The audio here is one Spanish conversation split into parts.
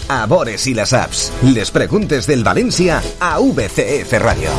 a Bores y las apps. Les preguntes del Valencia a VCF Radio.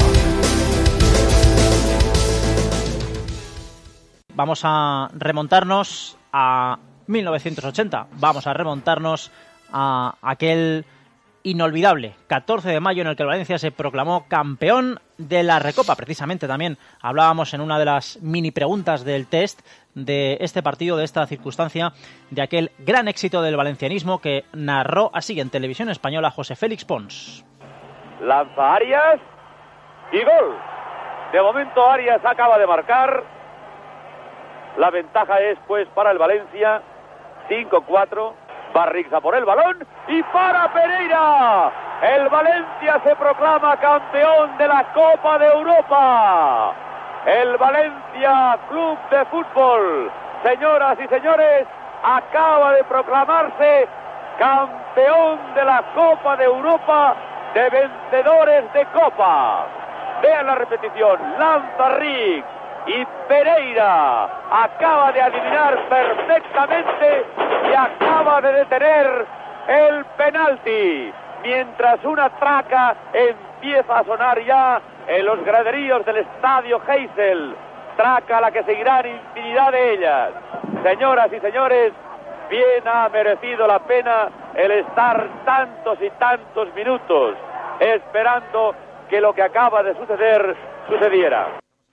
Vamos a remontarnos a 1980. Vamos a remontarnos a aquel inolvidable 14 de mayo en el que el Valencia se proclamó campeón de la Recopa. Precisamente también hablábamos en una de las mini preguntas del test de este partido, de esta circunstancia, de aquel gran éxito del valencianismo que narró así en televisión española José Félix Pons. Lanza Arias y gol. De momento Arias acaba de marcar. La ventaja es pues para el Valencia 5-4. Barrixa por el balón y para Pereira. El Valencia se proclama campeón de la Copa de Europa. El Valencia Club de Fútbol, señoras y señores, acaba de proclamarse campeón de la Copa de Europa de vencedores de Copa. Vean la repetición. Lanza Rick y Pereira acaba de adivinar perfectamente y acaba de detener el penalti, mientras una traca empieza a sonar ya en los graderíos del estadio Heysel, traca a la que seguirán infinidad de ellas. Señoras y señores, bien ha merecido la pena el estar tantos y tantos minutos esperando que lo que acaba de suceder sucediera.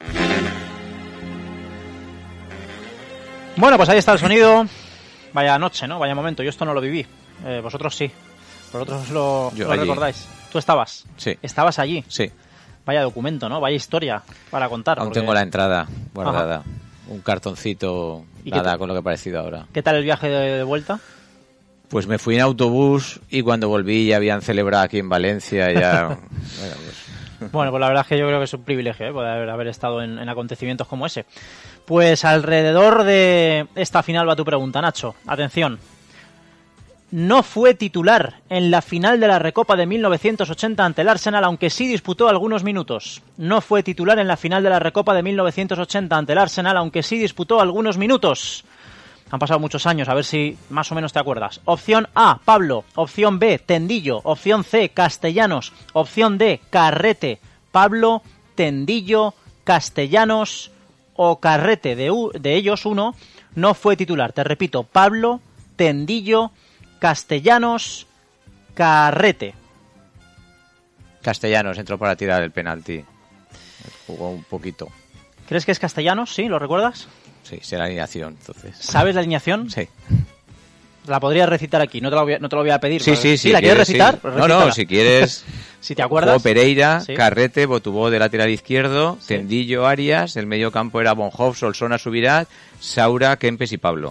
Bueno, pues ahí está el sonido. Vaya noche, ¿no? Vaya momento. Yo esto no lo viví. Vosotros sí. Vosotros lo recordáis. ¿Tú estabas? Sí. ¿Estabas allí? Sí. Vaya documento, ¿no? Vaya historia para contar. Aún tengo la entrada guardada. Ajá. Un cartoncito, nada con lo que ha parecido ahora. ¿Qué tal el viaje de vuelta? Pues me fui en autobús y cuando volví ya habían celebrado aquí en Valencia. Ya. Bueno, pues la verdad es que yo creo que es un privilegio, poder haber estado en acontecimientos como ese. Pues alrededor de esta final va tu pregunta, Nacho. Atención. No fue titular en la final de la Recopa de 1980 ante el Arsenal, aunque sí disputó algunos minutos. No fue titular en la final de la Recopa de 1980 ante el Arsenal, aunque sí disputó algunos minutos. Han pasado muchos años, a ver si más o menos te acuerdas. Opción A, Pablo. Opción B, Tendillo. Opción C, Castellanos. Opción D, Carrete. Pablo, Tendillo, Castellanos o Carrete. De ellos uno no fue titular. Te repito, Pablo, Tendillo, Castellanos, Carrete. Castellanos entró para tirar el penalti. Jugó un poquito. ¿Crees que es Castellanos? ¿Sí? ¿Lo recuerdas? Sí, sé la alineación, entonces. ¿Sabes la alineación? Sí. La podrías recitar aquí, no te lo voy a pedir. Sí. ¿La quieres recitar? Sí. No, si quieres. Si te acuerdas. Jugó Pereira, sí. Carrete, Botubó de lateral izquierdo, sí. Tendillo, Arias, el medio campo era Bonhoff, Solsona, Subirat, Saura, Kempes y Pablo.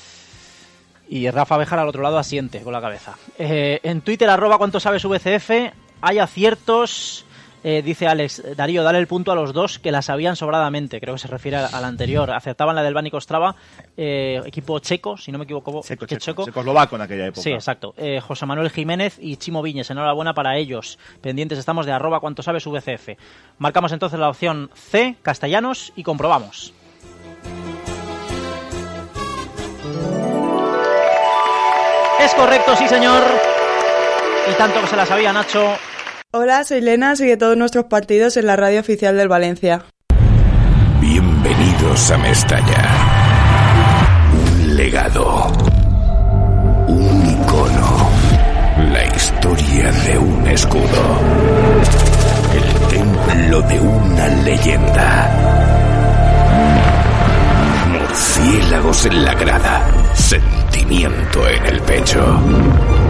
Y Rafa Béjar al otro lado asiente con la cabeza. En Twitter, @cuánto sabes VCF, hay aciertos. Dice Alex, Darío, dale el punto a los dos que la sabían sobradamente. Creo que se refiere a la anterior. Acertaban la del Bani Kostrava, equipo checo, si no me equivoco. Checoslovaco en aquella época. Sí, exacto. José Manuel Jiménez y Chimo Viñes, enhorabuena para ellos. Pendientes estamos de @cuánto sabes VCF. Marcamos entonces la opción C, Castellanos, y comprobamos. Es correcto, sí señor. Y tanto que se la sabía Nacho. Hola, soy Lena, sigue todos nuestros partidos en la radio oficial del Valencia. Bienvenidos a Mestalla. Un legado. Un icono. La historia de un escudo. El templo de una leyenda. Murciélagos en la grada. Sentimiento en el pecho.